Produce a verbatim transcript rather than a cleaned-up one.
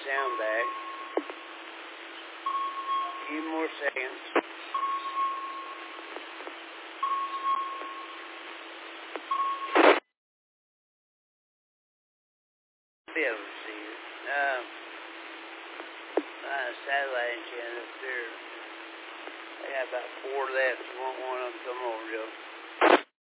sound back. A few more seconds. Be able to see it. Um, uh, satellite antenna up there. I got about four left. You want one of them? Come over, Joe.